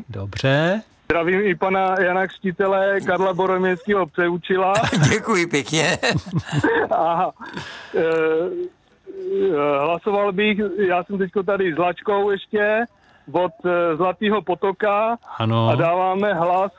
Dobře. Zdravím i pana Jana Křtitele, Karla Boromějského Přeučila. Děkuji pěkně. A hlasoval bych, já jsem teďko tady s Lačkou ještě, od Zlatého potoka. Ano. A dáváme hlas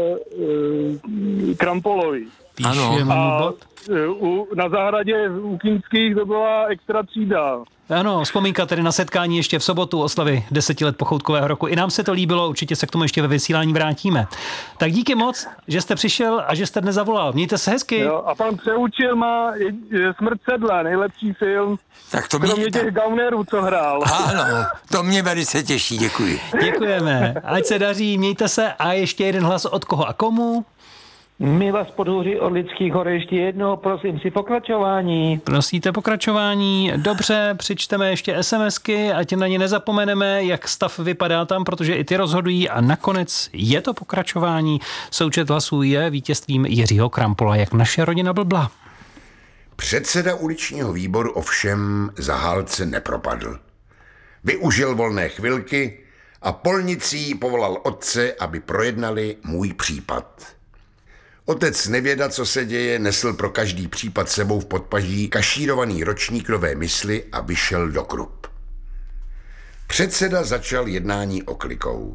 Krampolovi. Píšeme mu bod. Na zahradě u Kinských to byla extra třída. Ano, vzpomínka tedy na setkání ještě v sobotu oslavy 10 let pochoutkového roku. I nám se to líbilo, určitě se k tomu ještě ve vysílání vrátíme. Tak díky moc, že jste přišel a že jste dnes zavolal. Mějte se hezky. Jo, a pan Přeučil má Smrt sedla, nejlepší film. Tak to kromě těch gaunerů, co hrál. Ano, to mě velice těší, děkuji. Děkujeme. Ať se daří, mějte se a ještě jeden hlas od koho a komu? My vás podhůří od Lidských hor ještě jednou, prosím si pokračování. Prosíte pokračování? Dobře, přičteme ještě SMSky, ať na ně nezapomeneme, jak stav vypadá tam, protože i ty rozhodují a nakonec je to pokračování. Součet hlasů je vítězstvím Jiřího Krampola, jak naše rodina blbla. Předseda uličního výboru ovšem zahálce nepropadl. Využil volné chvilky a polnicí povolal otce, aby projednali můj případ. Otec nevěda, co se děje, nesl pro každý případ sebou v podpaží kašírovaný ročník nové mysli a vyšel do Krup. Předseda začal jednání oklikou.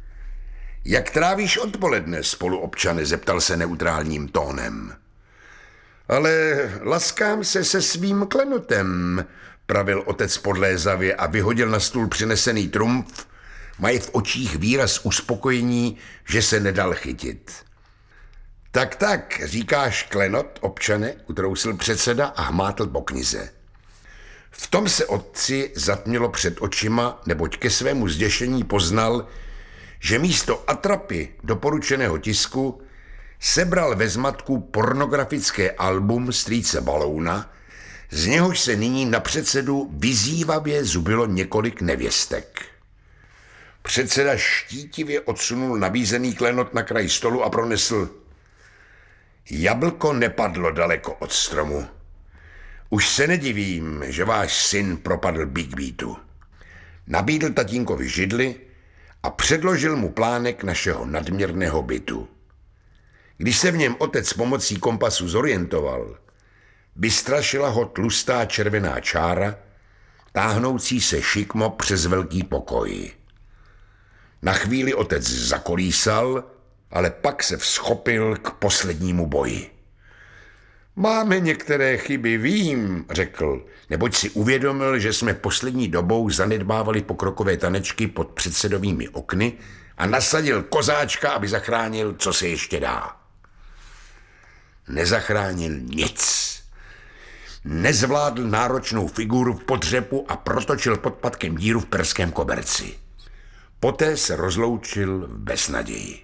Jak trávíš odpoledne, spoluobčane, zeptal se neutrálním tónem. Ale laskám se svým klenotem, pravil otec podlézavě a vyhodil na stůl přinesený trumf, mají v očích výraz uspokojení, že se nedal chytit. Tak, říkáš klenot, občane, utrousil předseda a hmátl po knize. V tom se otci zatmělo před očima, neboť ke svému zděšení poznal, že místo atrapy doporučeného tisku sebral ve zmatku pornografické album strýce Balouna, z něhož se nyní na předsedu vyzývavě zubilo několik nevěstek. Předseda štítivě odsunul nabízený klenot na kraj stolu a pronesl: Jablko nepadlo daleko od stromu. Už se nedivím, že váš syn propadl Big Beatu. Nabídl tatínkovi židli a předložil mu plánek našeho nadměrného bytu. Když se v něm otec pomocí kompasu zorientoval, vystrašila ho tlustá červená čára, táhnoucí se šikmo přes velký pokoj. Na chvíli otec zakolísal, ale pak se vzchopil k poslednímu boji. Máme některé chyby, vím, řekl, neboť si uvědomil, že jsme poslední dobou zanedbávali pokrokové tanečky pod předsedovými okny a nasadil kozáčka, aby zachránil, co se ještě dá. Nezachránil nic. Nezvládl náročnou figuru v podřepu a protočil podpatkem díru v perském koberci. Poté se rozloučil v beznaději.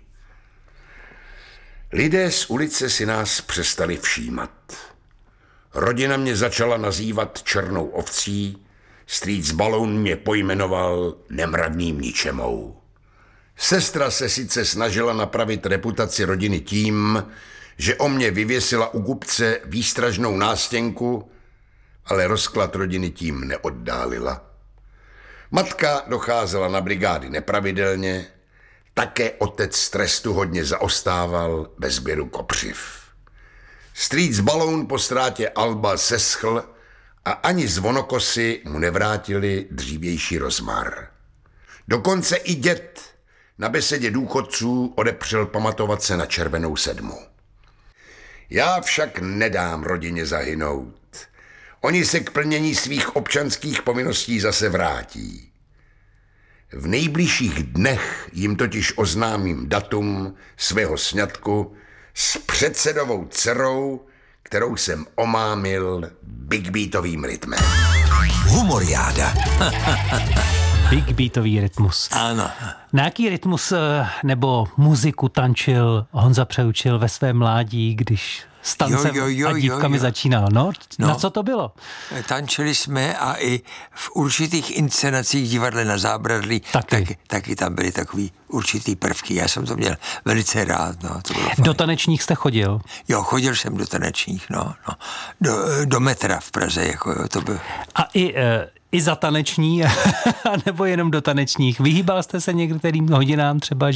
Lidé z ulice si nás přestali všímat. Rodina mě začala nazývat černou ovcí, strýc Baloun mě pojmenoval nemravným ničemou. Sestra se sice snažila napravit reputaci rodiny tím, že o mě vyvěsila u kupce výstražnou nástěnku, ale rozklad rodiny tím neoddálila. Matka docházela na brigády nepravidelně, také otec z trestu hodně zaostával bez sběru kopřiv. Strýc Baloun po ztrátě alba seschl a ani zvonokosy mu nevrátili dřívější rozmar. Dokonce i děd na besedě důchodců odepřel pamatovat se na červenou sedmu. Já však nedám rodině zahynout. Oni se k plnění svých občanských povinností zase vrátí. V nejbližších dnech jim totiž oznámím datum svého sňatku s předsedovou dcerou, kterou jsem omámil Big Beatovým rytmem. Humoriáda. Big Beatový rytmus. Ano. Na jaký rytmus nebo muziku tančil Honza Přeučil ve svém mládí, když s tancem a dívkami začínal? No, na co to bylo? Tančili jsme a i v určitých inscenacích divadle na Zábradlí taky tam byly takový určitý prvky. Já jsem to měl velice rád. No, to bylo do tanečních jste chodil? Jo, chodil jsem do tanečních, no. Do metra v Praze, jako jo, to bylo. A i za taneční, nebo jenom do tanečních? Vyhýbal jste se některým hodinám třeba,